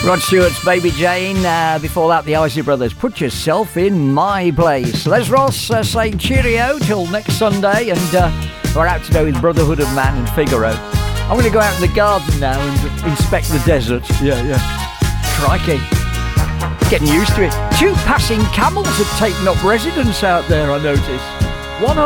Rod Stewart's Baby Jane. Before that, the Isley Brothers. Put yourself in my place. Les Ross saying cheerio till next Sunday, and we're out today with Brotherhood of Man and Figaro. I'm going to go out in the garden now and inspect the desert. Yeah. Crikey. Getting used to it. 2 passing camels have taken up residence out there, I notice. One